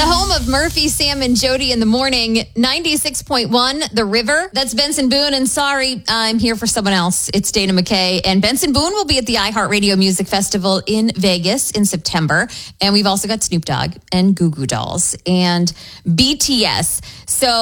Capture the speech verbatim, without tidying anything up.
The home of Murphy, Sam, and Jody in the morning, ninety-six point one, The River. That's Benson Boone. And sorry, I'm here for someone else. It's Dana McKay. And Benson Boone will be at the iHeartRadio Music Festival in Vegas in September. And we've also got Snoop Dogg and Goo Goo Dolls and B T S. So